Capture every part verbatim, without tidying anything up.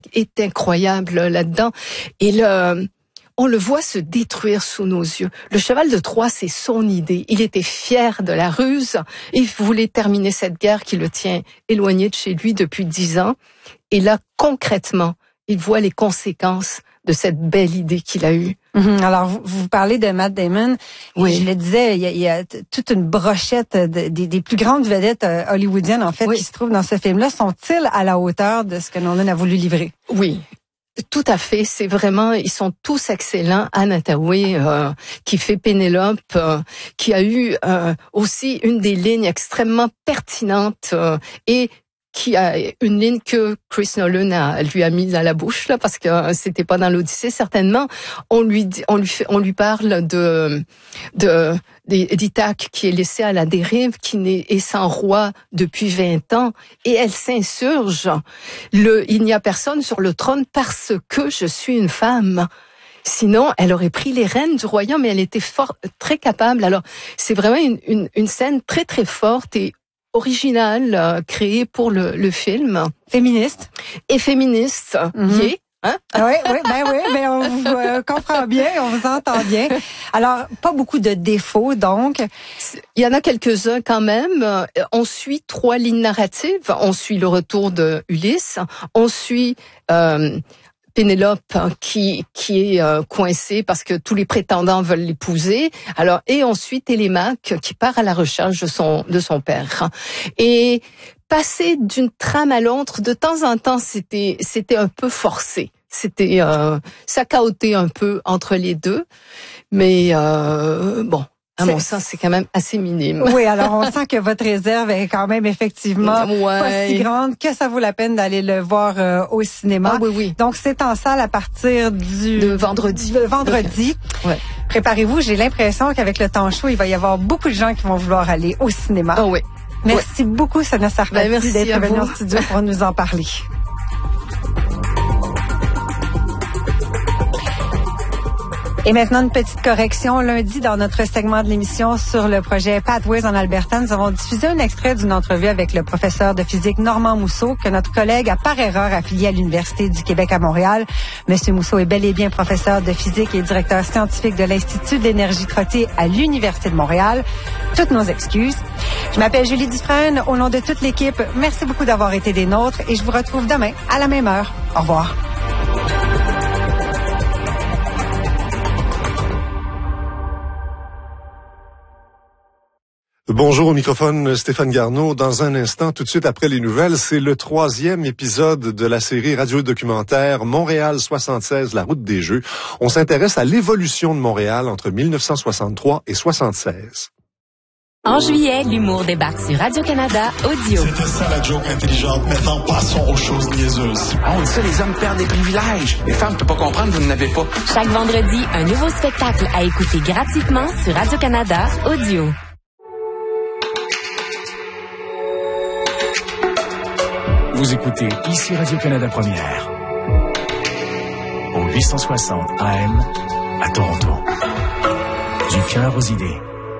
est incroyable là, là-dedans. Et le, on le voit se détruire sous nos yeux. Le cheval de Troie, c'est son idée. Il était fier de la ruse. Il voulait terminer cette guerre qui le tient éloigné de chez lui depuis dix ans. Et là, concrètement, il voit les conséquences de cette belle idée qu'il a eue. Mm-hmm. Alors, vous, vous parlez de Matt Damon. Oui. Je le disais, il y a, il y a toute une brochette de, des, des plus grandes vedettes euh, hollywoodiennes, en fait, oui. qui se trouvent dans ce film-là. Sont-ils à la hauteur de ce que Nolan a voulu livrer? Oui. Tout à fait, c'est vraiment, ils sont tous excellents. Anne Hathaway, euh, qui fait Pénélope, euh, qui a eu euh, aussi une des lignes extrêmement pertinentes euh, et qui a une ligne que Chris Nolan a, lui a mise à la bouche là, parce que c'était pas dans l'Odyssée certainement. On lui dit, on lui fait, on lui parle de de d'Ithaque qui est laissé à la dérive, qui n'est est sans roi depuis vingt ans, et elle s'insurge. Le, il n'y a personne sur le trône parce que je suis une femme. Sinon, elle aurait pris les rênes du royaume, et elle était fort, très capable. Alors, c'est vraiment une, une, une scène très très forte et originale, euh, créée pour le, le film. Féministe. Et féministe. Mm-hmm. Yeah. Hein? Oui, oui, ben oui, ben on vous euh, comprend bien, on vous entend bien. Alors, pas beaucoup de défauts, donc. Il y en a quelques-uns quand même. On suit trois lignes narratives. On suit le retour de Ulysse. On suit euh, Pénélope qui qui est euh, coincée parce que tous les prétendants veulent l'épouser. Alors, et ensuite Télémaque qui part à la recherche de son de son père. Et passer d'une trame à l'autre, de temps en temps, c'était c'était un peu forcé. C'était euh, ça cahotait un peu entre les deux, mais euh, bon. À mon sens, c'est quand même assez minime. Oui, alors on sent que votre réserve est quand même effectivement ouais. pas si grande que ça vaut la peine d'aller le voir euh, au cinéma. Ah oui, oui. Donc c'est en salle à partir du de vendredi. De vendredi. Ouais. Préparez-vous, j'ai l'impression qu'avec le temps chaud, il va y avoir beaucoup de gens qui vont vouloir aller au cinéma. Ah oui. Merci ouais. beaucoup, Sonia Sarfati, ben, d'être venue en studio pour nous en parler. Et maintenant, une petite correction. Lundi, dans notre segment de l'émission sur le projet Pathways en Alberta, nous avons diffusé un extrait d'une entrevue avec le professeur de physique Normand Mousseau, que notre collègue a par erreur affilié à l'Université du Québec à Montréal. Monsieur Mousseau est bel et bien professeur de physique et directeur scientifique de l'Institut d'énergie Trottier à l'Université de Montréal. Toutes nos excuses. Je m'appelle Julie Dufresne. Au nom de toute l'équipe, merci beaucoup d'avoir été des nôtres et je vous retrouve demain à la même heure. Au revoir. Bonjour, au microphone Stéphane Garneau. Dans un instant, tout de suite après les nouvelles, c'est le troisième épisode de la série radio-documentaire Montréal soixante-seize, la route des Jeux. On s'intéresse à l'évolution de Montréal entre mille neuf cent soixante-trois et soixante-seize. En juillet, l'humour débarque sur Radio-Canada Audio. C'était ça la joke intelligente. Maintenant, passons aux choses niaiseuses. Ah, on dit ça, les hommes perdent des privilèges. Les femmes, tu peux pas comprendre, vous n'avez pas. Chaque vendredi, un nouveau spectacle à écouter gratuitement sur Radio-Canada Audio. Vous écoutez ici Radio-Canada Première, au huit cent soixante A M à Toronto. Du cœur aux idées.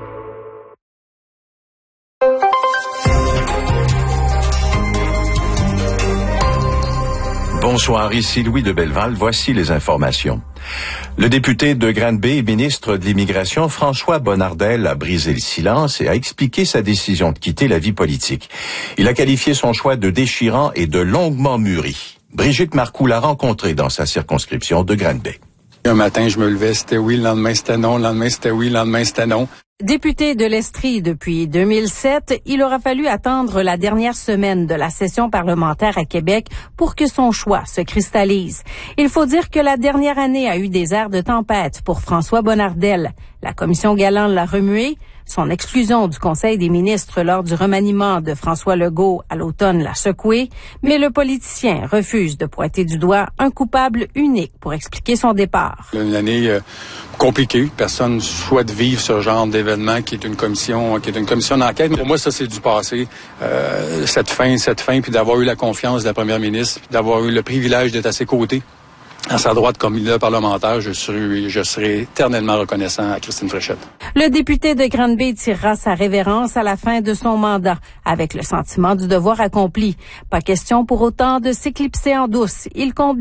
Bonsoir, ici Louis de Belleval. Voici les informations. Le député de Granby et ministre de l'Immigration, François Bonnardel, a brisé le silence et a expliqué sa décision de quitter la vie politique. Il a qualifié son choix de déchirant et de longuement mûri. Brigitte Marcoux l'a rencontré dans sa circonscription de Granby. Un matin, je me levais, c'était oui, le lendemain, c'était non, le lendemain, c'était oui, le lendemain, c'était non. Député de l'Estrie depuis deux mille sept, il aura fallu attendre la dernière semaine de la session parlementaire à Québec pour que son choix se cristallise. Il faut dire que la dernière année a eu des airs de tempête pour François Bonnardel. La commission Galland l'a remué. Son exclusion du Conseil des ministres lors du remaniement de François Legault à l'automne l'a secoué, mais le politicien refuse de pointer du doigt un coupable unique pour expliquer son départ. Une année euh, compliquée. Personne souhaite vivre ce genre d'événement qui est une commission, qui est une commission d'enquête. Pour moi, ça, c'est du passé. Euh, cette fin, cette fin, puis d'avoir eu la confiance de la première ministre, d'avoir eu le privilège d'être à ses côtés à sa droite comme leader parlementaire, je serai, je serai éternellement reconnaissant à Christine Fréchette. Le député de Granby tirera sa révérence à la fin de son mandat, avec le sentiment du devoir accompli. Pas question pour autant de s'éclipser en douce. Il compte